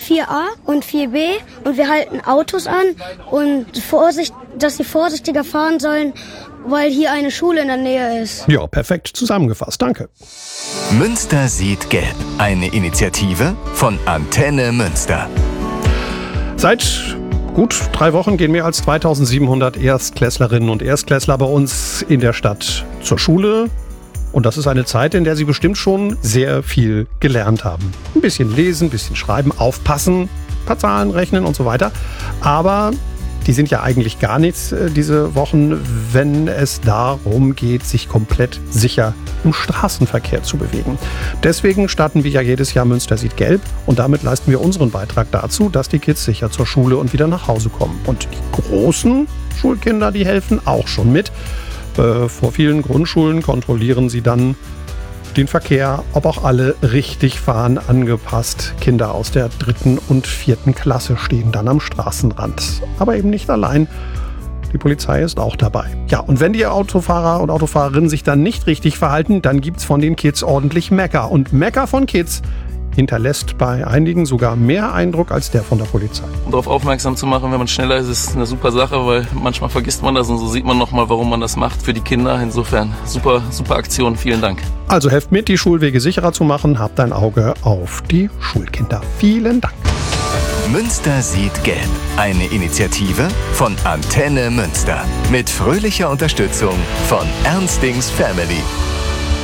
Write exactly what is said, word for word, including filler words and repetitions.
vier a und vier b und wir halten Autos an und Vorsicht, dass sie vorsichtiger fahren sollen, weil hier eine Schule in der Nähe ist. Ja, perfekt zusammengefasst. Danke. Münster sieht gelb. Eine Initiative von Antenne Münster. Seit gut drei Wochen gehen mehr als zweitausendsiebenhundert Erstklässlerinnen und Erstklässler bei uns in der Stadt zur Schule. Und das ist eine Zeit, in der sie bestimmt schon sehr viel gelernt haben. Ein bisschen lesen, ein bisschen schreiben, aufpassen, ein paar Zahlen rechnen und so weiter. Aber die sind ja eigentlich gar nichts, diese Wochen, wenn es darum geht, sich komplett sicher im Straßenverkehr zu bewegen. Deswegen starten wir ja jedes Jahr Münster sieht gelb und damit leisten wir unseren Beitrag dazu, dass die Kids sicher zur Schule und wieder nach Hause kommen. Und die großen Schulkinder, die helfen auch schon mit. Äh, vor vielen Grundschulen kontrollieren sie dann den Verkehr, ob auch alle richtig fahren, angepasst. Kinder aus der dritten und vierten Klasse stehen dann am Straßenrand. Aber eben nicht allein. Die Polizei ist auch dabei. Ja, und wenn die Autofahrer und Autofahrerinnen sich dann nicht richtig verhalten, dann gibt's von den Kids ordentlich Mecker. Und Mecker von Kids hinterlässt bei einigen sogar mehr Eindruck als der von der Polizei. Um darauf aufmerksam zu machen, wenn man schneller ist, ist eine super Sache, weil manchmal vergisst man das und so sieht man nochmal, warum man das macht für die Kinder. Insofern super, super Aktion. Vielen Dank. Also helft mit, die Schulwege sicherer zu machen. Habt ein Auge auf die Schulkinder. Vielen Dank. Münster sieht gelb. Eine Initiative von Antenne Münster. Mit fröhlicher Unterstützung von Ernstings Family.